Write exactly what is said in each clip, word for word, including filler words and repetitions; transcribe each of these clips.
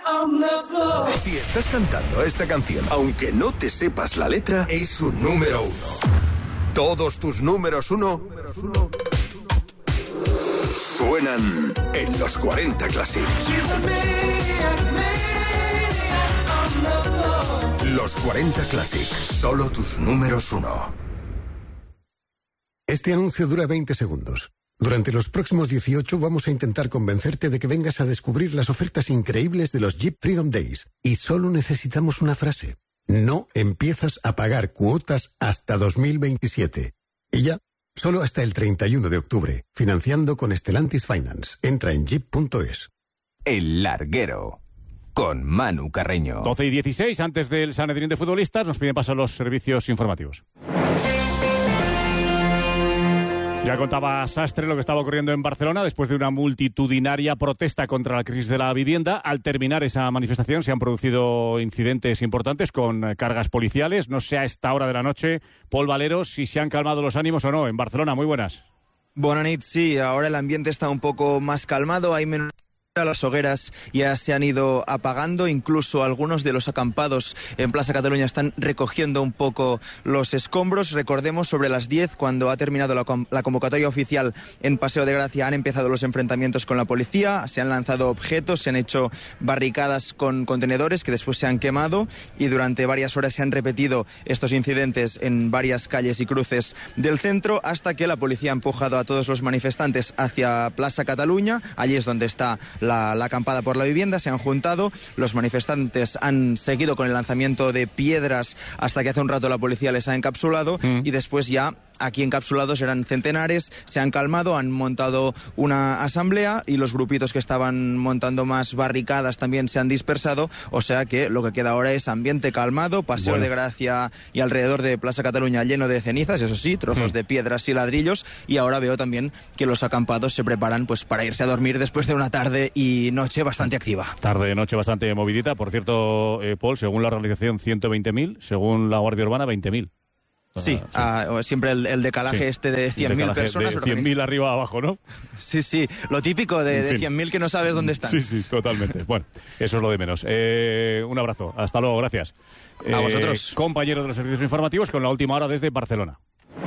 Si estás cantando esta canción, aunque no te sepas la letra, es su número uno. Todos tus números uno suenan en los cuarenta Classic. Los cuarenta Classic, solo tus números uno. Este anuncio dura veinte segundos. Durante los próximos dieciocho vamos a intentar convencerte de que vengas a descubrir las ofertas increíbles de los Jeep Freedom Days. Y solo necesitamos una frase. No empiezas a pagar cuotas hasta dos mil veintisiete. Y ya, solo hasta el treinta y uno de octubre. Financiando con Stellantis Finance. Entra en jeep punto es. El Larguero. Con Manu Carreño. doce y dieciséis, antes del Sanedrín de futbolistas, nos piden paso a los servicios informativos. Ya contaba Sastre lo que estaba ocurriendo en Barcelona después de una multitudinaria protesta contra la crisis de la vivienda. Al terminar esa manifestación se han producido incidentes importantes con cargas policiales. No sé a esta hora de la noche, Pol Valero, si se han calmado los ánimos o no. En Barcelona, muy buenas. Buenas noches, sí, ahora el ambiente está un poco más calmado, hay menos... Las hogueras ya se han ido apagando, incluso algunos de los acampados en Plaza Cataluña están recogiendo un poco los escombros. Recordemos, sobre las diez, cuando ha terminado la, la convocatoria oficial en Paseo de Gracia, han empezado los enfrentamientos con la policía, se han lanzado objetos, se han hecho barricadas con contenedores que después se han quemado y durante varias horas se han repetido estos incidentes en varias calles y cruces del centro, hasta que la policía ha empujado a todos los manifestantes hacia Plaza Cataluña. Allí es donde está La, la acampada por la vivienda, se han juntado, los manifestantes han seguido con el lanzamiento de piedras hasta que hace un rato la policía les ha encapsulado mm. y después ya aquí encapsulados eran centenares, se han calmado, han montado una asamblea y los grupitos que estaban montando más barricadas también se han dispersado, o sea que lo que queda ahora es ambiente calmado, Paseo bueno. de Gracia y alrededor de Plaza Cataluña lleno de cenizas, eso sí, trozos mm. de piedras y ladrillos, y ahora veo también que los acampados se preparan pues para irse a dormir después de una tarde y noche bastante activa. Tarde, noche bastante movidita. Por cierto, eh, Paul, según la organización ciento veinte mil, según la Guardia Urbana veinte mil. Sí, ah, sí. Uh, siempre el, el decalaje sí. este de cien mil personas. De cien mil arriba abajo, ¿no? Sí, sí, lo típico de, de cien mil que no sabes dónde están. Sí, sí, totalmente. Bueno, eso es lo de menos. Eh, un abrazo, hasta luego, gracias. Eh, a vosotros. Compañeros de los servicios informativos con la última hora desde Barcelona.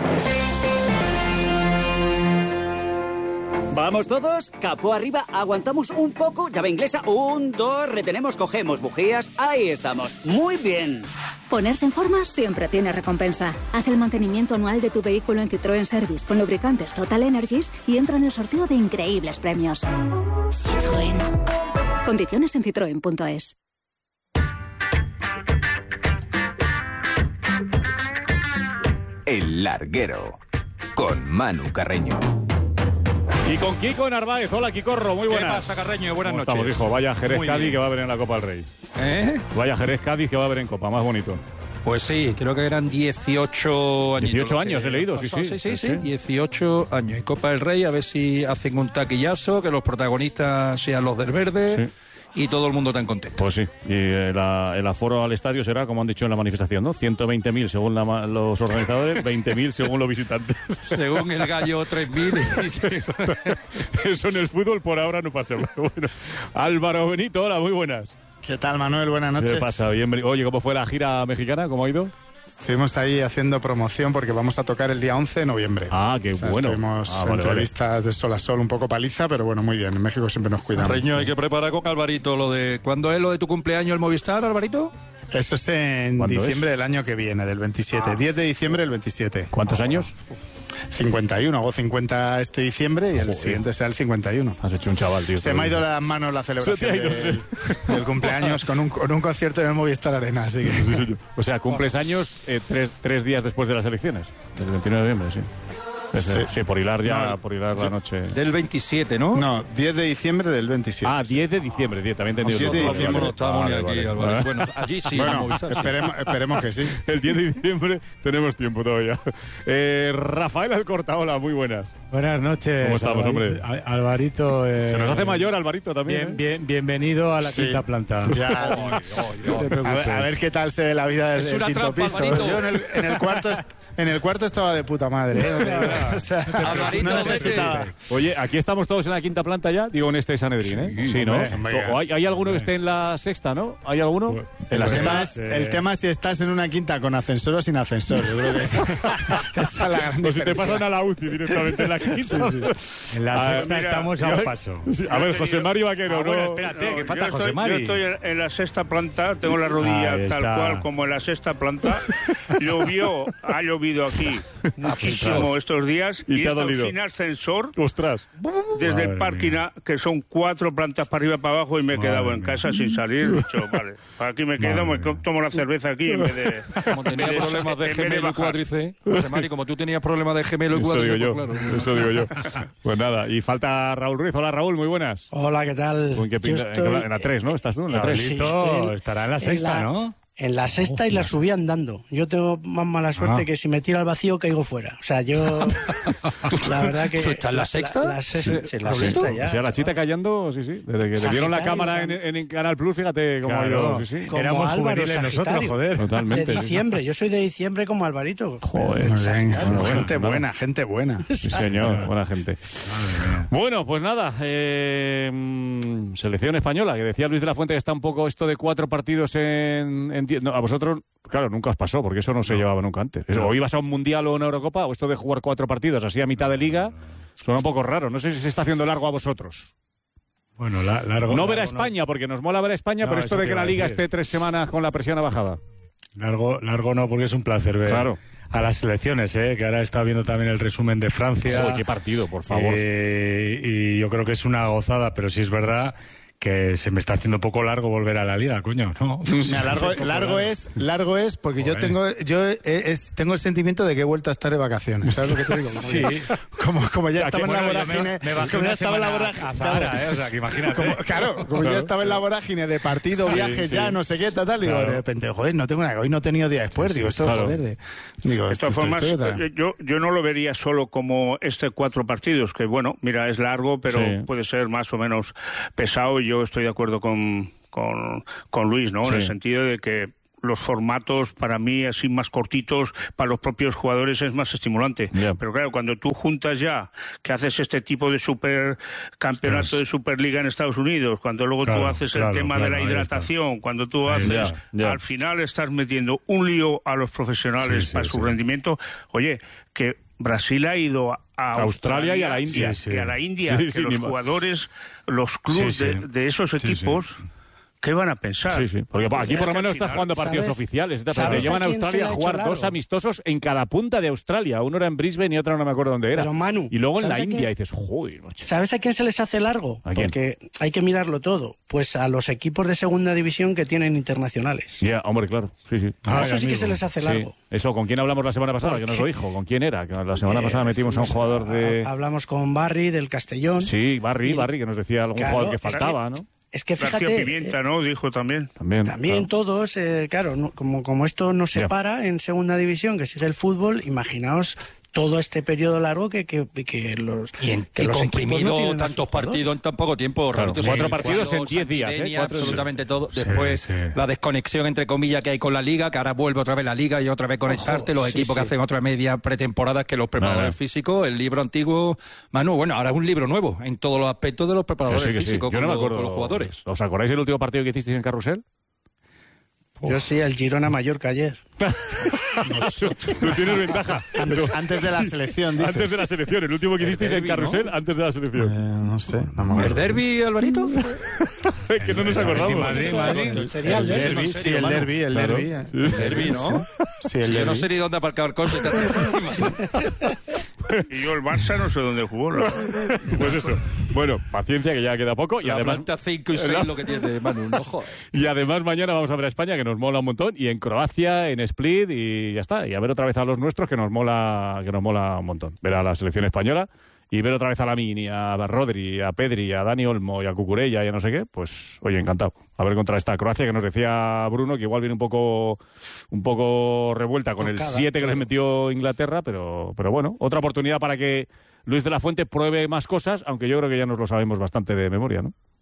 ¿Vamos todos? Capó arriba, aguantamos un poco, llave inglesa, un, dos, retenemos, cogemos bujías, ahí estamos, muy bien. Ponerse en forma siempre tiene recompensa. Haz el mantenimiento anual de tu vehículo en Citroën Service con lubricantes Total Energies y entra en el sorteo de increíbles premios. Citroën. Condiciones en citroen punto es. El Larguero, con Manu Carreño. Y con Kiko Narváez. Hola, Kikorro, muy buenas. ¿Qué pasa, Carreño? Buenas noches. Estamos, hijo. Vaya Jerez Cádiz que va a haber en la Copa del Rey. ¿Eh? Vaya Jerez Cádiz que va a haber en Copa, más bonito. Pues sí, creo que eran dieciocho años. dieciocho años, he leído, sí, sí. Sí, sí, sí, dieciocho años. En Copa del Rey, a ver si hacen un taquillazo, que los protagonistas sean los del verde. Sí. Y todo el mundo tan contento. Pues sí, y el, el aforo al estadio será, como han dicho en la manifestación, ¿no? ciento veinte mil según la, los organizadores, veinte mil según los visitantes. Según el gallo, tres mil. Eso en el fútbol por ahora no pasa. Bueno, Álvaro Benito, hola, muy buenas. ¿Qué tal, Manuel? Buenas noches. ¿Qué pasa? Bien, oye, ¿cómo fue la gira mexicana? ¿Cómo ha ido? Estuvimos ahí haciendo promoción porque vamos a tocar el día once de noviembre. Ah, qué o sea, bueno. Estuvimos ah, vale, entrevistas vale. de sol a sol, un poco paliza, pero bueno, muy bien. En México siempre nos cuidamos. Reño, hay que preparar con Alvarito lo de... ¿Cuándo es lo de tu cumpleaños el Movistar, Alvarito? Eso es en diciembre es? del año que viene, del veintisiete. Ah. diez de diciembre del veintisiete. ¿Cuántos ah, años? cincuenta y uno. Hago cincuenta este diciembre y el Joder. siguiente será el cincuenta y uno. Has hecho un chaval, tío. Se me ha ido las manos la celebración ido, del, sí. del cumpleaños con un, con un concierto en el Movistar Arena. Así que... O sea, cumples años eh, tres, tres días después de las elecciones. El veintinueve de noviembre, sí. Sí. sí, por hilar ya, no, por hilar sí. la noche. Del veintisiete, ¿no? No, diez de diciembre del veintisiete. Ah, diez de diciembre, diez, también entendido. diez de diciembre. No, no, vale, aquí, vale. Bueno, allí sí. Bueno, esperemos, esperemos que sí. El diez de diciembre tenemos tiempo todavía. Eh, Rafael Alcortaola, muy buenas. Buenas noches. ¿Cómo estamos, Alvarito, hombre? Alvarito. Eh, Se nos hace mayor, Alvarito, también. Bien, ¿eh? bien, bienvenido a la sí. quinta planta. Ya. oh, oh, oh. A, ver, a ver qué tal se ve la vida del, del quinto piso. Alvarito. Yo en el, en el cuarto... en el cuarto estaba de puta madre. ¿eh? O sea, no necesitaba. Oye, aquí estamos todos en la quinta planta ya, digo en este Sanedrín, ¿eh? Sí, sí, ¿no? Hombre, ¿O hay, hay alguno que esté en la sexta, ¿no? ¿Hay alguno? Pues, en la sexta, es, el tema es si estás en una quinta con ascensor o sin ascensor. Yo creo que esa, esa es la gran Pues si te pasan a la U C I directamente en la quinta. Sí, sí. En la sexta mira, estamos a un paso. Sí, a ver, José Mari Vaquero, ah, bueno, no. Espérate, no, que falta yo José estoy, Mari. Yo estoy en la sexta planta, tengo la rodilla Ahí tal está. cual como en la sexta planta. Llovió, ha llovido aquí muchísimo estos días y, y te ha he estado dolido. Sin ascensor. Ostras. Desde Madre el parking, mía. a, que son cuatro plantas para arriba para abajo y me he Madre quedado en mía. casa sin salir. He dicho, vale, aquí me quedo, Madre me mía. tomo la cerveza aquí en vez de... Como tenía en vez problemas de en vez de gemelo y bajar. cuádriceps, José Mari, como tú tenías problemas de gemelo y Eso digo cuádriceps, yo, pues claro. eso digo yo. Pues nada, y falta Raúl Ruiz. Hola, Raúl, muy buenas. Hola, ¿qué tal? ¿En, qué pinta? Yo estoy- en la tres, ¿no? ¿Estás tú en la tres? Sí, Raulito estoy en- estará en la en sexta, la- ¿no? En la sexta Oh, y la la subí andando. Yo tengo más mala suerte Ah. que si me tiro al vacío caigo fuera. O sea, yo... la verdad que... ¿Tú estás en la sexta? La, la sexta, sí, la ¿Raulito? sexta ya. O sea, la chita callando, sí, sí. Desde que te Sagitario, dieron la cámara en, también. en, en Canal Plus, fíjate cómo ha Claro. ido. Sí, sí. Como Éramos Álvaro juveniles nosotros, Sagitario. joder. Totalmente. De sí. diciembre. Yo soy de diciembre como Alvarito. Joder. Muy bien, Bueno, gente bueno, buena, gente buena. Sí, señor, buena gente. Bueno, pues nada, eh, mm, selección española, que decía Luis de la Fuente que está un poco esto de cuatro partidos en... en die- no, a vosotros, claro, nunca os pasó, porque eso no se llevaba nunca antes. Eso, o ibas a un Mundial o una Eurocopa, o esto de jugar cuatro partidos así a mitad de liga, suena un poco raro. No sé si se está haciendo largo a vosotros. Bueno, la, largo, No ver a largo, España, porque nos mola ver a España, No, pero esto eso de te que iba la a liga decir. esté tres semanas con la presión bajada. Largo, largo no, porque es un placer ver Claro. a las selecciones, ¿eh? Que ahora está viendo también el resumen de Francia. Joder, qué partido, por favor. Eh, y yo creo que es una gozada, pero sí es verdad que se me está haciendo un poco largo volver a la liga, coño, ¿no? Mira, largo, largo es, largo es porque yo Joder. tengo, yo eh, es, tengo el sentimiento de que he vuelto a estar de vacaciones. ¿Sabes lo que te digo? Como, Sí. como, como ya estaba en la Bueno, yo me- vorágine, me bajé como ya una estaba en la semana vorágine, a Zahara, ¿eh? O sea, que imagínate. Como- claro, como ya estaba en la vorágine de partido, Sí, viajes sí. ya, no sé qué, tal, tal, digo, Claro. de repente, joder, no tengo nada, hoy no he tenido día después, digo, esto, claro. joder, de, digo, De esto, todas formas, estoy otra- eh, yo, yo no lo vería solo como este cuatro partidos, que bueno, mira, es largo, pero Sí. puede ser más o menos pesado y yo estoy de acuerdo con, con, con Luis, ¿no? Sí. En el sentido de que los formatos, para mí, así más cortitos, para los propios jugadores es más estimulante. Ya. Pero claro, cuando tú juntas ya, que haces este tipo de super campeonato Ostras. de Superliga en Estados Unidos, cuando luego tú Claro, haces claro, el tema claro, de la ahí está. hidratación, cuando tú Ahí haces, está. Ya, ya. al final estás metiendo un lío a los profesionales Sí, sí, para su sí. rendimiento. Oye, que Brasil ha ido a A Australia y a la India. y a- y a la India, Sí, que sí, los ni más. jugadores, los clubes Sí, sí. de, de esos Sí, sí. equipos, ¿qué van a pensar? Sí, sí. Porque aquí por lo menos estás jugando partidos ¿Sabes? oficiales. Pero ¿Sabes te llevan a a quién se Australia le a ha jugar hecho dos largo? amistosos en cada punta de Australia. Uno era en Brisbane y otro no me acuerdo dónde era. Pero, Manu, y luego en la ¿sabes a India quién? dices, joder, macho. ¿Sabes a quién se les hace largo? ¿A quién? Porque hay que mirarlo todo. Pues a los equipos de segunda división que tienen internacionales. Ya, hombre, claro. Sí, sí. A Ay, eso sí que amigo. se les hace Sí. largo. Eso, ¿con quién hablamos la semana pasada? Que nos lo dijo. ¿Con quién era? Que la semana Eh, pasada metimos a un fuimos jugador de... a- Hablamos con Barry del Castellón. Sí, Barry, Y- Barry, que nos decía algún Claro, jugador que es que- faltaba, ¿no? Es que García fíjate, Pimienta, eh, ¿no? Dijo también. También. también claro. todos, eh, claro, no- como, como esto no se Ya. para en segunda división, que sigue el fútbol, imaginaos todo este periodo largo que, que, que los Y, en- que y los equipos comprimido no tienen a tantos sus jugadores. partidos en tan poco tiempo. Claro, Raulito, cuatro sí, partidos cuadros, en diez días, ¿eh? Santidenia, Cuatro- absolutamente todo. Sí, Después, sí. la desconexión, entre comillas, que hay con la Liga, que ahora vuelve otra vez la Liga y otra vez conectarte, Ojo, los sí, equipos que sí. hacen otra media pretemporada que los preparadores Nada. físicos, el libro antiguo. Manu, bueno, ahora es un libro nuevo en todos los aspectos de los Que preparadores sí, que sí. físicos Yo con, no me los- acuerdo. con los jugadores. ¿Os acordáis del último partido que hicisteis en Carrusel? Yo sí, el Girona Mallorca ayer. Tú tienes ventaja. Antes, antes de la selección, dices. Antes de la selección, el último que hicisteis en derbi, Carrusel, antes de la Eh, selección. no sé, no me ¿El acuerdo. derbi, Alvarito? que no nos acordamos. Madrid, Madrid. Sería el derbi. Derbi, sí, el derbi, el Claro. derbi. El derbi, ¿no? Sí, el Sí, yo no derbi. sé ni dónde aparcar el coche. Y yo el Barça no sé dónde jugó. ¿no? Pues eso. Bueno, paciencia, que ya queda poco. Y La además, planta cinco y seis lo que tiene Manu, no joder. y además mañana vamos a ver a España, que nos mola un montón. Y en Croacia, en Split, y ya está. Y a ver otra vez a los nuestros, que nos mola, que nos mola un montón. Ver a la selección española y ver otra vez a Lamine, a Rodri, a Pedri, a Dani Olmo y a Cucurella y a no sé qué, pues oye, encantado. A ver contra esta Croacia, que nos decía Bruno que igual viene un poco un poco revuelta con el Tocada, siete que les claro. metió Inglaterra, pero, pero bueno, otra oportunidad para que Luis de la Fuente pruebe más cosas, aunque yo creo que ya nos lo sabemos bastante de memoria, ¿no?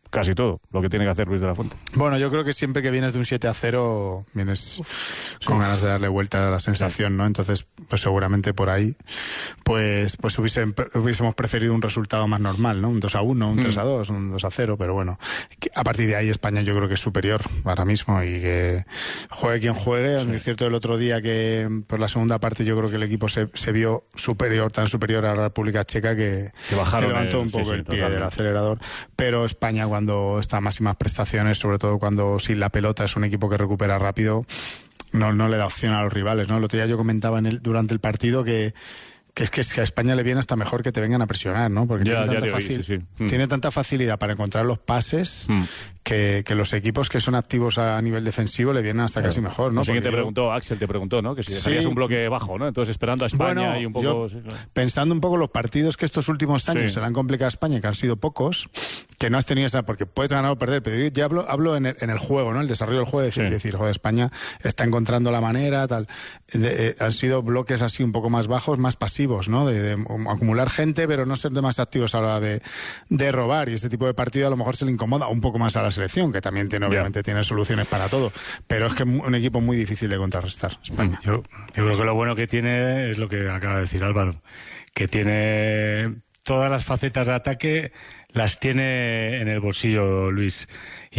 casi todo lo que tiene que hacer Luis de la Fuente. Bueno, yo creo que siempre que vienes de un siete a cero vienes con sí. ganas de darle vuelta a la sensación, ¿no? Entonces, pues seguramente por ahí pues pues hubiesen, hubiésemos preferido un resultado más normal, ¿no? Un dos a uno, un tres a dos, un dos a cero, pero bueno, a partir de ahí España yo creo que es superior ahora mismo y que juegue quien juegue. Sí. Es cierto el otro día que por la segunda parte yo creo que el equipo se, se vio superior, tan superior a la República Checa que, que, bajaron que levantó el, un poco sí, sí, el pie totalmente. del acelerador, pero España cuando está a máximas prestaciones, sobre todo cuando sin la pelota es un equipo que recupera rápido, no, no le da opción a los rivales, ¿no? El otro día yo comentaba en el, durante el partido que que es que, es que a España le viene hasta mejor que te vengan a presionar, ¿no? Porque ya, tiene, ya tanta oí, facil... sí, sí. Mm. tiene tanta facilidad para encontrar los pases mm. que, que los equipos que son activos a nivel defensivo le vienen hasta claro. casi mejor, ¿no? Así que te yo... preguntó, Axel te preguntó, ¿no? Que si dejarías sí. un bloque bajo, ¿no? Entonces esperando a España bueno, y un poco... Yo, sí, claro. pensando un poco los partidos que estos últimos años sí. se le han complicado a España, que han sido pocos, que no has tenido esa... Porque puedes ganar o perder, pero yo ya hablo, hablo en, el, en el juego, ¿no? El desarrollo del juego, decir, sí. decir joder, España está encontrando la manera, tal... De, eh, han sido bloques así un poco más bajos, más pasivos, ¿no? De, de acumular gente, pero no ser demasiado activos a la hora de, de robar, y este tipo de partido a lo mejor se le incomoda un poco más a la selección, que también tiene, obviamente, yeah. tiene soluciones para todo, pero es que es un equipo muy difícil de contrarrestar, España. Yo, yo creo que lo bueno que tiene es lo que acaba de decir Álvaro, que tiene todas las facetas de ataque, las tiene en el bolsillo Luis,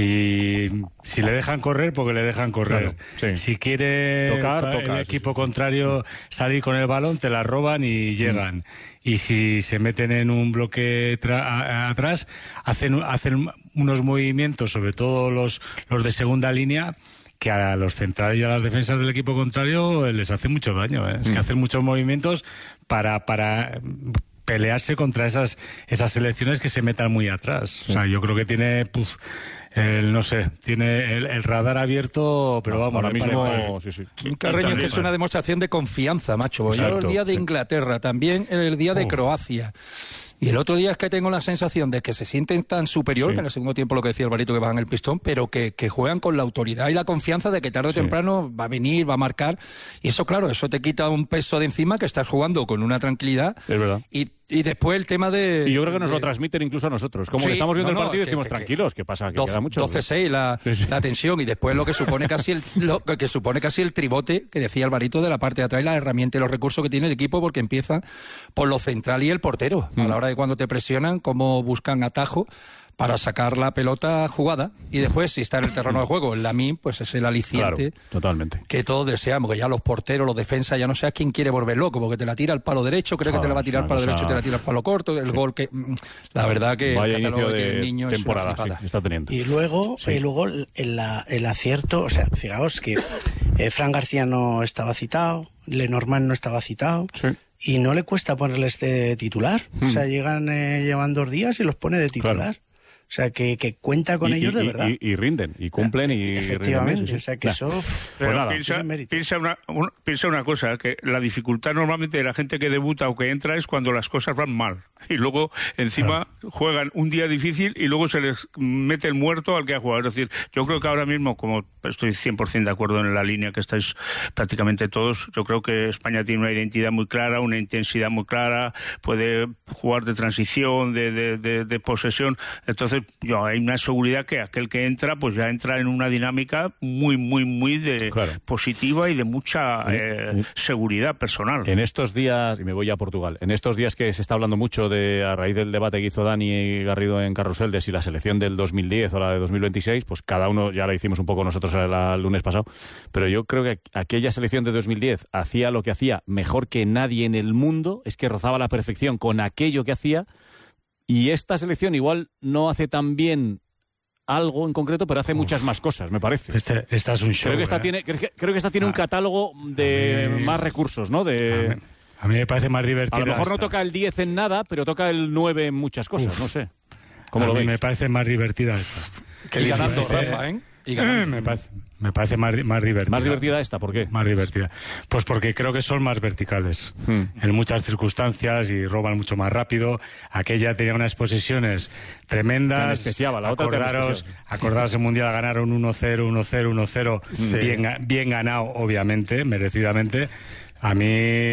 y si le dejan correr, porque le dejan correr. Claro, sí. Si quiere tocar, el tocar, equipo sí, sí. contrario salir con el balón, te la roban y llegan. Mm. Y si se meten en un bloque tra- a- atrás, hacen, hacen unos movimientos, sobre todo los, los de segunda línea, que a los centrales y a las defensas del equipo contrario les hace mucho daño, ¿eh? Es mm. que hacen muchos movimientos para... para pelearse contra esas esas selecciones que se metan muy atrás. Sí. O sea, yo creo que tiene, puf, el, no sé, tiene el, el radar abierto, pero vamos, ahora mismo... Para... Sí, sí. Carreño, es que es una demostración de confianza, macho. Yo el día de sí. Inglaterra, también el día de oh. Croacia. Y el otro día es que tengo la sensación de que se sienten tan superior, sí. que en el segundo tiempo lo que decía Alvarito, que bajan el pistón, pero que, que juegan con la autoridad y la confianza de que tarde o sí. temprano va a venir, va a marcar. Y eso, claro, eso te quita un peso de encima, que estás jugando con una tranquilidad. Es verdad. Y, y después el tema de... Y yo creo que nos de... lo transmiten incluso a nosotros. Como sí, que estamos viendo no, no, el partido y que, decimos, que, tranquilos, ¿qué pasa? Que doce, queda mucho. doce seis la, sí, sí. la tensión, y después lo que supone casi el lo que supone casi el tribote que decía Alvarito de la parte de atrás, la herramienta y los recursos que tiene el equipo, porque empieza por lo central y el portero. Mm. A la hora de cuando te presionan, cómo buscan atajo para sacar la pelota jugada, y después, si está en el terreno de juego, el Lamine, pues es el aliciente claro, totalmente. Que todos deseamos, que ya los porteros, los defensas, ya no seas quién quiere volver loco, porque te la tira al palo derecho, cree Joder, que te la va a tirar al palo derecho, te la tira al palo corto, el sí. gol que... La verdad que vaya el inicio de el niño temporada es una sí, está teniendo. Y luego, sí. y luego el, el acierto, o sea, fijaos que eh, Fran García no estaba citado, Lenormand no estaba citado... Sí. Y no le cuesta ponerles de titular. Hmm. O sea, llegan, eh, llevan dos días y los pone de titular. Claro. O sea, que, que cuenta con y, ellos y, de verdad. Y, y rinden, y cumplen, y efectivamente, rinden, sí, sí. O sea, que nah. eso... Pero pues piensa, piensa, una, un, piensa una cosa, que la dificultad normalmente de la gente que debuta o que entra es cuando las cosas van mal. Y luego, encima, claro. juegan un día difícil y luego se les mete el muerto al que ha jugado. Es decir, yo creo que ahora mismo, como estoy cien por ciento de acuerdo en la línea que estáis prácticamente todos, yo creo que España tiene una identidad muy clara, una intensidad muy clara, puede jugar de transición, de, de, de, de posesión. Entonces, yo hay una seguridad que aquel que entra, pues ya entra en una dinámica muy, muy, muy de claro. positiva y de mucha eh, seguridad personal. En estos días, y me voy a Portugal, en estos días que se está hablando mucho de, a raíz del debate que hizo Dani Garrido en Carrusel, de si la selección del dos mil diez o la de dos mil veintiséis, pues cada uno, ya la hicimos un poco nosotros el, el lunes pasado, pero yo creo que aquella selección de dos mil diez hacía lo que hacía mejor que nadie en el mundo, es que rozaba la perfección con aquello que hacía. Y esta selección igual no hace tan bien algo en concreto, pero hace Uf. muchas más cosas, me parece. Este, esta es un show. Creo que esta ¿eh? tiene, creo que, creo que esta tiene ah, un catálogo de mí, más recursos, ¿no? De, a, mí, a mí me parece más divertido. A lo mejor esta. no toca el diez en nada, pero toca el nueve en muchas cosas, Uf. no sé. ¿Cómo a lo mí veis? Me parece más divertida esta. Que y ganando, Rafa, ¿eh? Y me parece, me parece más, más divertida. ¿Más divertida esta? ¿Por qué? Más divertida. Pues porque creo que son más verticales. Hmm. En muchas circunstancias y roban mucho más rápido. Aquella tenía unas posesiones tremendas. La otra acordaros, acordaros el Mundial ganaron uno cero, uno cero, uno cero. Sí. Bien, bien ganado, obviamente, merecidamente. A mí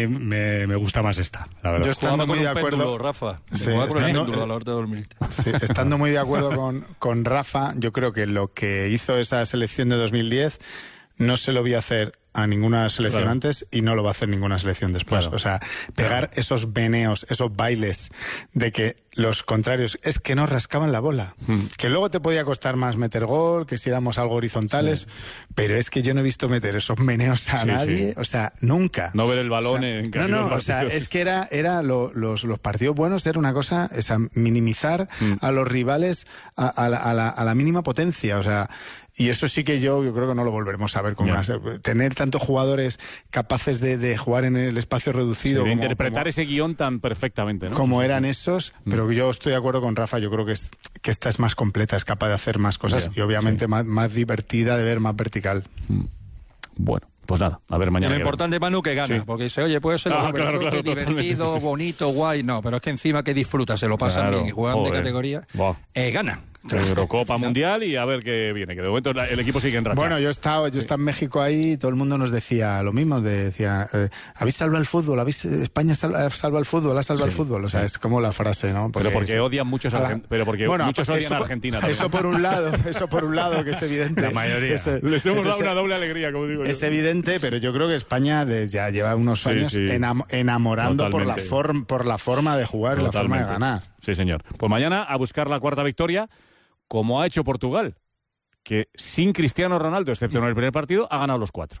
me, me gusta más esta, la verdad. Yo estando muy de acuerdo, péndulo, Rafa. Sí, Me estando, péndulo a la hora de dormir. Sí, estando muy de acuerdo con, con Rafa, yo creo que lo que hizo esa selección de dos mil diez no se lo vi hacer a ninguna selección claro. antes y no lo va a hacer ninguna selección después. Claro. O sea, pegar claro. esos meneos, esos bailes de que los contrarios es que no rascaban la bola. Mm. Que luego te podía costar más meter gol, que si éramos algo horizontales, sí. pero es que yo no he visto meter esos meneos a sí, nadie, sí. o sea, nunca. No ver el balón o sea, en casi No, no, los o sea, es que era, era lo, los, los partidos buenos era una cosa, o sea, minimizar mm. a los rivales a, a, la, a, la, a la mínima potencia, o sea, y eso sí que yo, yo creo que no lo volveremos a ver con yeah. una, tener tantos jugadores capaces de, de jugar en el espacio reducido. Sí, de como, interpretar como, ese guión tan perfectamente, ¿no? Como eran esos, mm. pero yo estoy de acuerdo con Rafa, yo creo que, es, que esta es más completa, es capaz de hacer más cosas yeah. y obviamente sí. más, más divertida de ver, más vertical. Mm. Bueno. Pues nada, a ver mañana. Lo importante, Manu, que gana, sí. porque dice, oye, puede ser ah, claro, claro, divertido, sí, sí. bonito, guay, no, pero es que encima que disfruta, se lo pasan claro, bien y juegan joder. de categoría, eh, gana. Eurocopa Mundial y a ver qué viene, que de momento el equipo sigue en racha. Bueno, yo he estado, yo he estado en México ahí y todo el mundo nos decía lo mismo, decía, eh, habéis salvado el fútbol, habéis España salva, salva el fútbol, ha salvado sí, el fútbol, o sea, sí. es como la frase, ¿no? Porque pero porque es, odian muchos a la, pero porque bueno, muchos odian a Argentina también. Eso por un lado, eso por un lado que es evidente. La mayoría. Ese, Les hemos dado ese, una doble alegría, como digo yo. Es evidente, pero yo creo que España desde ya lleva unos sí, años sí. Enam enamorando por la, form por la forma de jugar Totalmente. y la forma de ganar. Sí, señor. Pues mañana a buscar la cuarta victoria, como ha hecho Portugal, que sin Cristiano Ronaldo, excepto en el primer partido, ha ganado los cuatro.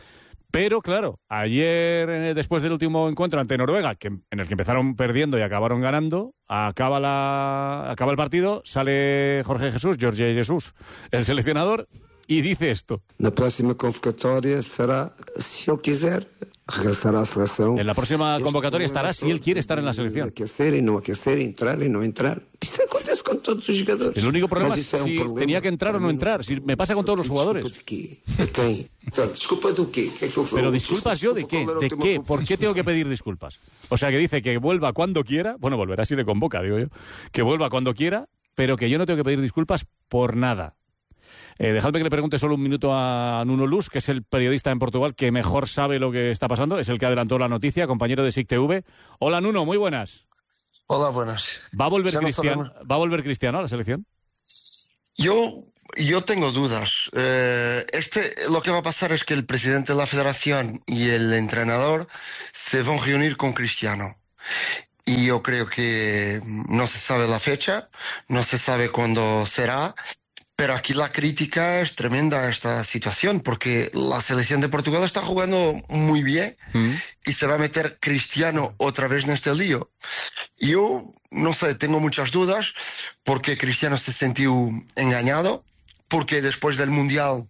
Pero, claro, ayer, después del último encuentro ante Noruega, que, en el que empezaron perdiendo y acabaron ganando, acaba, la, acaba el partido, sale Jorge Jesús, Jorge Jesús, el seleccionador, y dice esto. La próxima convocatoria será, si él quiser, regresar a la selección. En la próxima convocatoria estará si él quiere estar en la selección. Aquecer y no aquecer, entrar y no entrar. Eso acontece con todos los jugadores. El único problema es si problema. tenía que entrar o no entrar. Si me pasa con todos los jugadores. ¿Disculpa de qué? Pero disculpas yo de qué, de qué, ¿por qué tengo que pedir disculpas? O sea, que dice que vuelva cuando quiera, bueno, volverá si le convoca, digo yo, que vuelva cuando quiera, pero que yo no tengo que pedir disculpas por nada. Eh, dejadme que le pregunte solo un minuto a Nuno Luz, que es el periodista en Portugal que mejor sabe lo que está pasando, es el que adelantó la noticia, compañero de S I C T V. Hola, Nuno, muy buenas. Hola, buenas. ¿Va a volver, Cristiano, ¿va a, volver Cristiano a la selección? Yo, yo tengo dudas. Eh, este, lo que va a pasar es que el presidente de la federación y el entrenador se van a reunir con Cristiano. Y yo creo que no se sabe la fecha, no se sabe cuándo será. Pero aquí la crítica es tremenda a esta situación, porque la selección de Portugal está jugando muy bien mm. y se va a meter Cristiano otra vez en este lío. Yo, no sé, tengo muchas dudas, porque Cristiano se sintió engañado, porque después del Mundial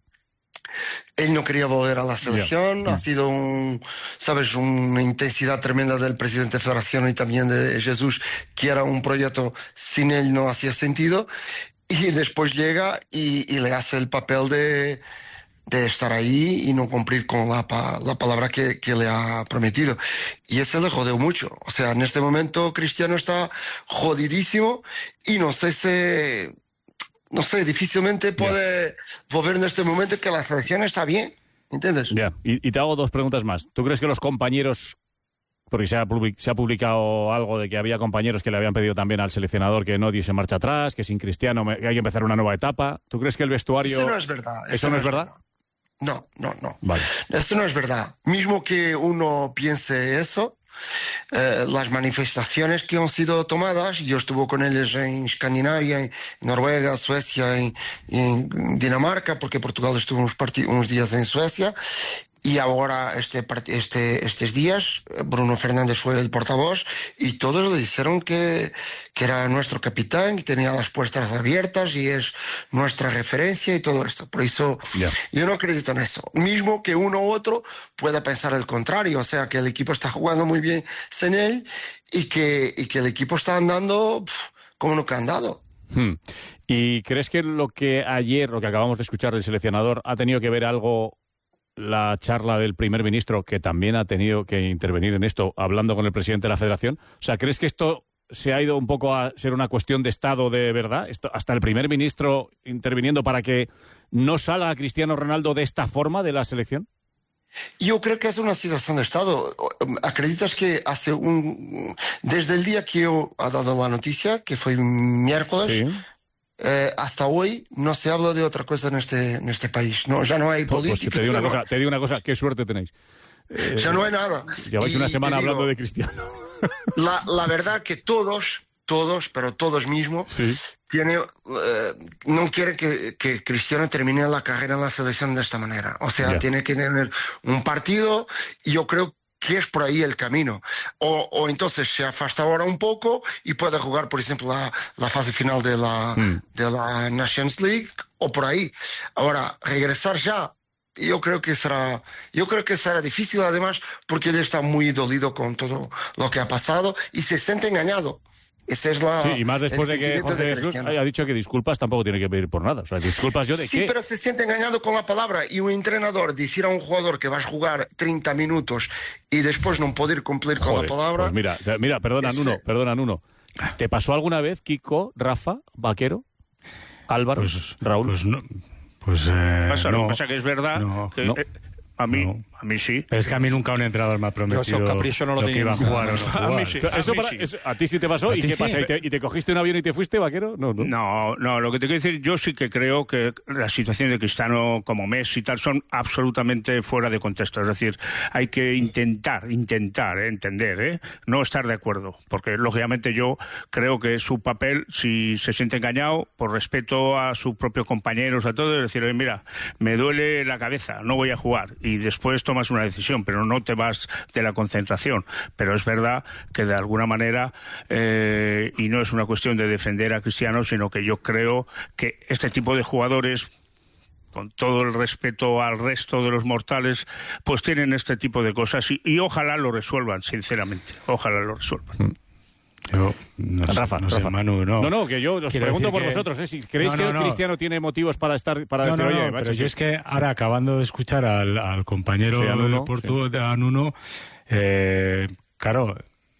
él no quería volver a la selección, yeah. ha sido un, sabes, una intensidad tremenda del presidente de Federación y también de Jesús, que era un proyecto sin él no hacía sentido. Y después llega y, y le hace el papel de, de estar ahí y no cumplir con la, la palabra que, que le ha prometido. Y ese le jodió mucho. O sea, en este momento Cristiano está jodidísimo y no sé si, no sé, difícilmente puede yeah. volver en este momento que la selección está bien. ¿Entiendes? Ya, yeah. y, y te hago dos preguntas más. ¿Tú crees que los compañeros... Porque se ha, se ha publicado algo de que había compañeros que le habían pedido también al seleccionador que no diese marcha atrás, que sin Cristiano me, que hay que empezar una nueva etapa. ¿Tú crees que el vestuario... Eso no es verdad. ¿Eso, ¿Eso no, no es verdad? verdad? No, no, no. Vale. Eso no es verdad. Mismo que uno piense eso, eh, las manifestaciones que han sido tomadas, yo estuve con ellos en Escandinavia, en Noruega, Suecia y en, en Dinamarca, porque Portugal estuvo unos, unos días en Suecia. Y ahora, este, este, estos días, Bruno Fernández fue el portavoz y todos le dijeron que, que era nuestro capitán, que tenía las puertas abiertas y es nuestra referencia y todo esto. Por eso yeah. yo no acredito en eso. Mismo que uno u otro pueda pensar el contrario, o sea, que el equipo está jugando muy bien sin él y que, y que el equipo está andando pff, como nunca ha andado. Hmm. ¿Y crees que lo que ayer, lo que acabamos de escuchar del seleccionador, ha tenido que ver algo... la charla del primer ministro, que también ha tenido que intervenir en esto, hablando con el presidente de la Federación? O sea, ¿crees que esto se ha ido un poco a ser una cuestión de Estado de verdad? Esto, hasta el primer ministro interviniendo para que no salga Cristiano Ronaldo de esta forma de la selección. Yo creo que es una situación de Estado. ¿Acreditas que hace un... Desde el día que yo ha dado la noticia, que fue miércoles, sí. eh, hasta hoy no se habla de otra cosa en este, en este país? No, ya no hay política. Pues te digo una cosa, te digo una cosa, qué suerte tenéis. Eh, ya no hay nada. Lleváis y una semana digo, hablando de Cristiano. La, la verdad que todos, todos, pero todos mismos... Sí. Tiene, eh, no quiere que, que Cristiano termine la carrera en la selección de esta manera. O sea, yeah. tiene que tener un partido y yo creo que es por ahí el camino. O, o entonces se afasta ahora un poco y puede jugar, por ejemplo, la, la fase final de la, mm. de la Nations League o por ahí. Ahora, regresar ya. Yo creo que será, yo creo que será difícil además porque él está muy dolido con todo lo que ha pasado y se siente engañado. Esa es la, sí, y más después de que Jorge Jesús haya dicho que disculpas tampoco tiene que pedir por nada. O sea, disculpas yo de sí, qué. Sí, pero se siente engañado con la palabra. Y un entrenador decir a un jugador que vas a jugar treinta minutos y después no poder cumplir con Joder, la palabra... Pues mira, mira, perdona, ese... Nuno, perdona, Nuno. ¿Te pasó alguna vez, Kiko, Rafa, Vaquero, Álvaro, pues, Raúl? Pues no. Pues eh, pasa, no. Lo que pasa que es verdad no, que... no. Eh, A mí, no. a mí sí. Pero es que a mí nunca un entrenador me ha prometido no lo, lo que iba a jugar o no jugar. A mí sí. Eso a, mí para, sí. eso, ¿A ti sí te pasó? ¿Y qué sí? pasa? ¿Y te, ¿Y te cogiste un avión y te fuiste, Vaquero? No, no, no, no. Lo que te quiero decir, yo sí que creo que la situación de Cristiano como Messi y tal son absolutamente fuera de contexto. Es decir, hay que intentar, intentar ¿eh? entender, ¿eh? no estar de acuerdo. Porque, lógicamente, yo creo que su papel, si se siente engañado, por respeto a sus propios compañeros, a todos, es decir, oye, mira, me duele la cabeza, no voy a jugar. Y después tomas una decisión, pero no te vas de la concentración. Pero es verdad que de alguna manera, eh, y no es una cuestión de defender a Cristiano, sino que yo creo que este tipo de jugadores, con todo el respeto al resto de los mortales, pues tienen este tipo de cosas y, y ojalá lo resuelvan, sinceramente. Ojalá lo resuelvan. Mm. Yo, no Rafa, no sé, Rafa. Manu, no. No, no, que yo os Quiero pregunto por que... vosotros, ¿eh? Si creéis no, no, que no. Cristiano tiene motivos para estar para no, decir, no, oye, no, macho, pero sí. yo es que ahora, acabando de escuchar al, al compañero sí, a Nuno, de Porto, sí. de a Nuno, eh, claro,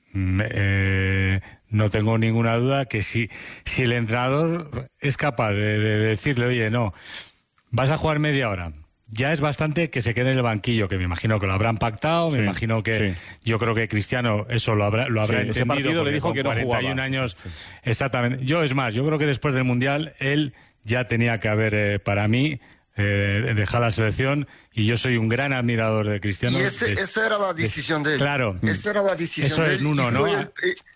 eh, no tengo ninguna duda que si, si el entrenador es capaz de, de decirle, oye, no, vas a jugar media hora, ya es bastante que se quede en el banquillo, que me imagino que lo habrán pactado, sí, me imagino que sí. yo creo que Cristiano eso lo habrá, lo habrá sí, entendido. Ese partido le dijo que no jugaba. cuarenta y un años, exactamente. Yo, es más, yo creo que después del Mundial él ya tenía que haber, eh, para mí, eh, dejado la selección, y yo soy un gran admirador de Cristiano. Y ese, es, esa era la decisión es, de él. Claro. Esa era la decisión eso de él. es Nuno, ¿no? El,